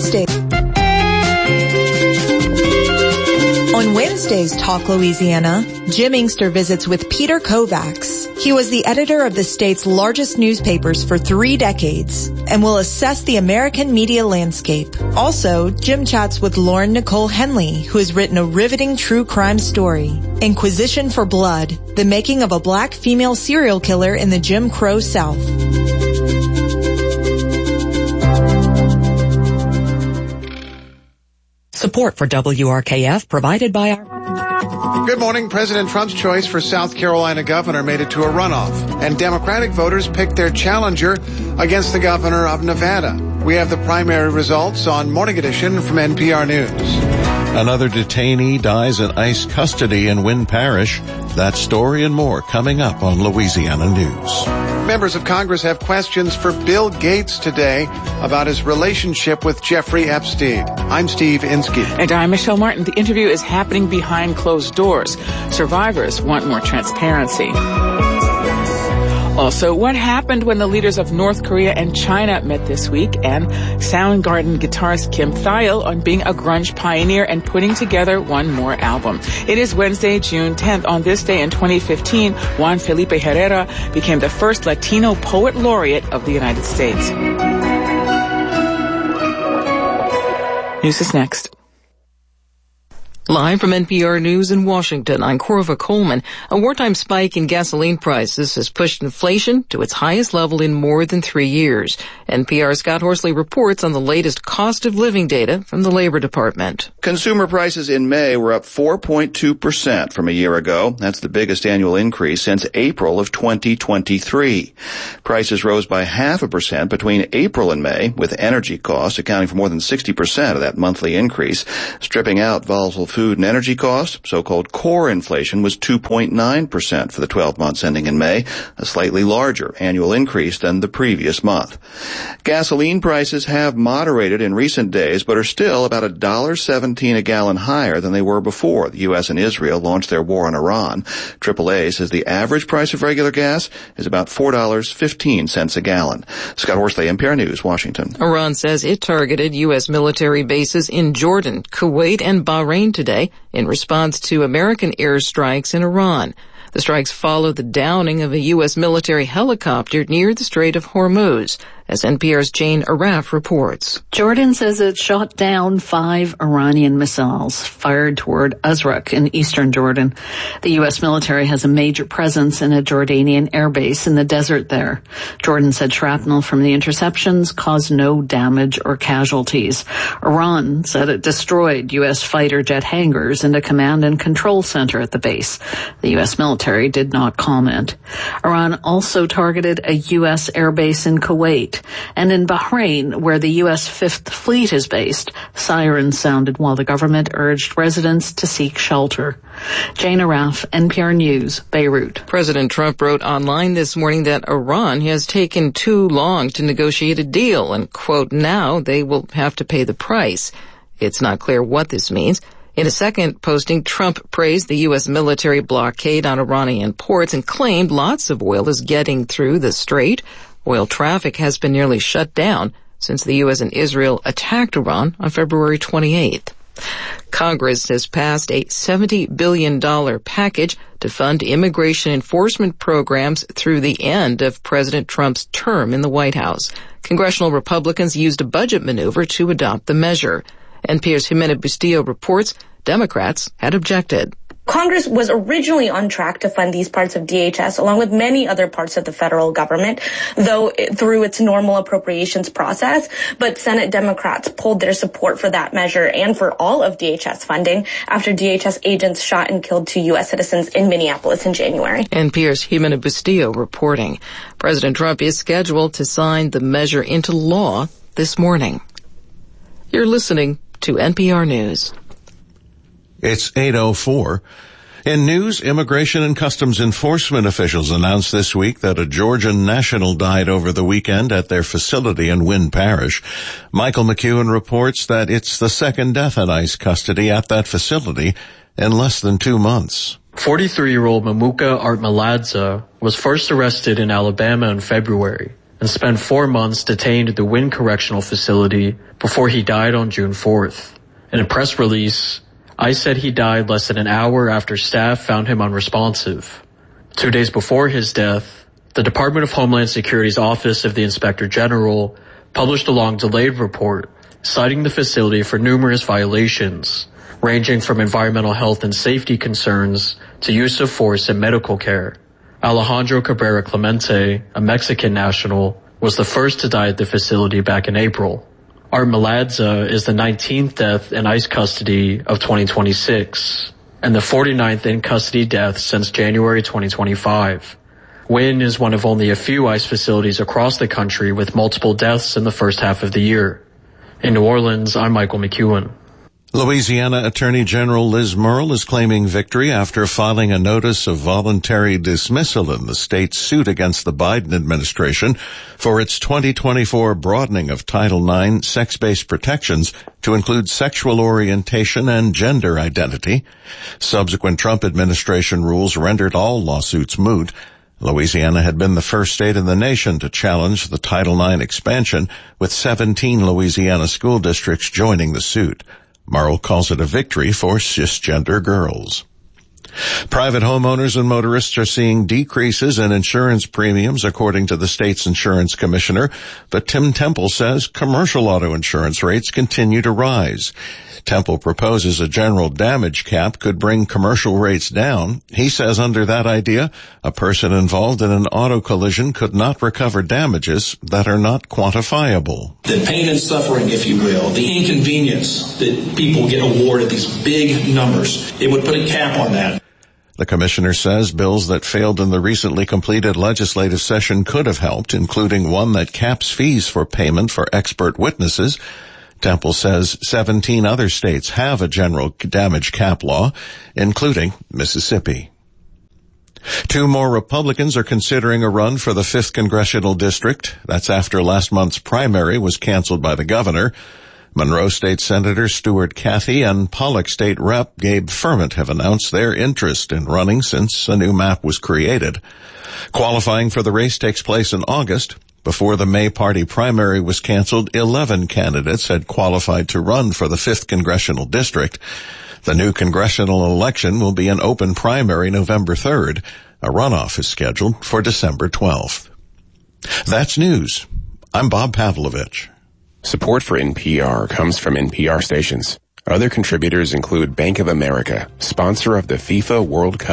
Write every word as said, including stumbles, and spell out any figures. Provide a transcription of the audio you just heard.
Wednesday. On Wednesday's Talk Louisiana, Jim Inkster visits with Peter Kovacs. He was the editor of the state's largest newspapers for three decades and will assess the American media landscape. Also, Jim chats with Lauren Nicole Henley, who has written a riveting true crime story, Inquisition for Blood, the making of a black female serial killer in the Jim Crow South. Support for W R K F provided by our... Good morning. President Trump's choice for South Carolina governor made it to a runoff, and Democratic voters picked their challenger against the governor of Nevada. We have the primary results on Morning Edition from N P R News. Another detainee dies in ICE custody in Wynn Parish. That story and more coming up on Louisiana News. Members of Congress have questions for Bill Gates today about his relationship with Jeffrey Epstein. I'm Steve Inskeep. And I'm Michelle Martin. The interview is happening behind closed doors. Survivors want more transparency. Also, what happened when the leaders of North Korea and China met this week, and Soundgarden guitarist Kim Thayil on being a grunge pioneer and putting together one more album. It is Wednesday, June tenth. On this day in twenty fifteen, Juan Felipe Herrera became the first Latino poet laureate of the United States. News is next. Live from N P R News in Washington, I'm Corva Coleman. A wartime spike in gasoline prices has pushed inflation to its highest level in more than three years. N P R's Scott Horsley reports on the latest cost of living data from the Labor Department. Consumer prices in May were up four point two percent from a year ago. That's the biggest annual increase since April of twenty twenty-three. Prices rose by half a percent between April and May, with energy costs accounting for more than sixty percent of that monthly increase. Stripping out volatile food and energy costs, so-called core inflation, was two point nine percent for the twelve months ending in May, a slightly larger annual increase than the previous month. Gasoline prices have moderated in recent days, but are still about one dollar and seventeen cents a gallon higher than they were before the U S and Israel launched their war on Iran. triple A says the average price of regular gas is about four dollars and fifteen cents a gallon. Scott Horsley, N P R News, Washington. Iran says it targeted U S military bases in Jordan, Kuwait, and Bahrain today in response to American airstrikes in Iran. The strikes followed the downing of a U S military helicopter near the Strait of Hormuz, as N P R's Jane Araf reports. Jordan says it shot down five Iranian missiles fired toward Azraq in eastern Jordan. The U S military has a major presence in a Jordanian airbase in the desert there. Jordan said shrapnel from the interceptions caused no damage or casualties. Iran said it destroyed U S fighter jet hangars and a command and control center at the base. The U S military did not comment. Iran also targeted a U S airbase in Kuwait. And in Bahrain, where the U S Fifth Fleet is based, sirens sounded while the government urged residents to seek shelter. Jane Araf, N P R News, Beirut. President Trump wrote online this morning that Iran has taken too long to negotiate a deal, and, quote, now they will have to pay the price. It's not clear what this means. In a second posting, Trump praised the U S military blockade on Iranian ports and claimed lots of oil is getting through the strait. Oil traffic has been nearly shut down since the U S and Israel attacked Iran on February twenty-eighth. Congress has passed a seventy billion dollars package to fund immigration enforcement programs through the end of President Trump's term in the White House. Congressional Republicans used a budget maneuver to adopt the measure. N P R's Jimena Bustillo reports Democrats had objected. Congress was originally on track to fund these parts of D H S along with many other parts of the federal government, though it, through its normal appropriations process. But Senate Democrats pulled their support for that measure and for all of D H S funding after D H S agents shot and killed two U S citizens in Minneapolis in January. N P R's Jimena Bustillo reporting. President Trump is scheduled to sign the measure into law this morning. You're listening to N P R News. It's eight oh four. In news, Immigration and Customs Enforcement officials announced this week that a Georgian national died over the weekend at their facility in Wynn Parish. Michael McEwen reports that it's the second death in ICE custody at that facility in less than two months. forty-three-year-old Mamuka Artmaladze was first arrested in Alabama in February and spent four months detained at the Wynn Correctional Facility before he died on June fourth. In a press release, ICE said he died less than an hour after staff found him unresponsive. Two days before his death, the Department of Homeland Security's Office of the Inspector General published a long delayed report citing the facility for numerous violations, ranging from environmental health and safety concerns to use of force in medical care. Alejandro Cabrera Clemente, a Mexican national, was the first to die at the facility back in April. Art Maladza is the nineteenth death in ICE custody of twenty twenty-six, and the forty-ninth in-custody death since January twenty twenty-five. Wynn is one of only a few ICE facilities across the country with multiple deaths in the first half of the year. In New Orleans, I'm Michael McEwen. Louisiana Attorney General Liz Murrill is claiming victory after filing a notice of voluntary dismissal in the state's suit against the Biden administration for its twenty twenty-four broadening of Title nine sex-based protections to include sexual orientation and gender identity. Subsequent Trump administration rules rendered all lawsuits moot. Louisiana had been the first state in the nation to challenge the Title nine expansion, with seventeen Louisiana school districts joining the suit. Murrill calls it a victory for cisgender girls. Private homeowners and motorists are seeing decreases in insurance premiums, according to the state's insurance commissioner, but Tim Temple says commercial auto insurance rates continue to rise. Temple proposes a general damage cap could bring commercial rates down. He says under that idea, a person involved in an auto collision could not recover damages that are not quantifiable. The pain and suffering, if you will, the inconvenience that people get awarded these big numbers, it would put a cap on that. The commissioner says bills that failed in the recently completed legislative session could have helped, including one that caps fees for payment for expert witnesses. Temple says seventeen other states have a general damage cap law, including Mississippi. Two more Republicans are considering a run for the fifth Congressional District. That's after last month's primary was canceled by the governor. Monroe State Senator Stuart Cathy and Pollock State Rep Gabe Ferment have announced their interest in running since a new map was created. Qualifying for the race takes place in August. Before the May party primary was canceled, eleven candidates had qualified to run for the fifth Congressional District. The new congressional election will be an open primary November third. A runoff is scheduled for December twelfth. That's news. I'm Bob Pavlovich. Support for N P R comes from N P R stations. Other contributors include Bank of America, sponsor of the FIFA World Cup.